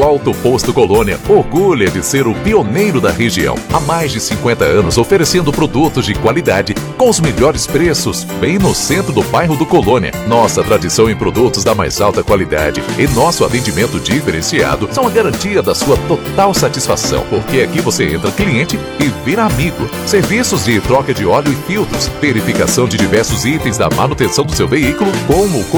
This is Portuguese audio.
Auto Posto Colônia orgulha de ser o pioneiro da região. Há mais de 50 anos oferecendo produtos de qualidade com os melhores preços, bem no centro do bairro do Colônia. Nossa tradição em produtos da mais alta qualidade e nosso atendimento diferenciado são a garantia da sua total satisfação, porque aqui você entra cliente e vira amigo. Serviços de troca de óleo e filtros, verificação de diversos itens da manutenção do seu veículo, como